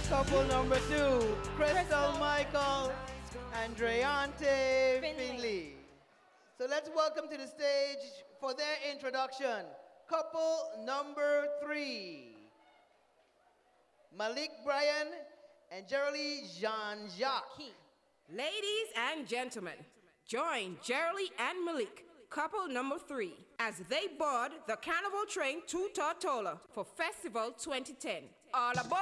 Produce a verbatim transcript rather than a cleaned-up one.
Couple number two, Crystal Michael, Andreante Finley. So let's welcome to the stage for their introduction, couple number three, Malik Bryan and Geraldine Jean-Jacques. Ladies and gentlemen, join Geraldine and Malik, couple number three, as they board the Carnival train to Tortola for Festival twenty ten. All aboard!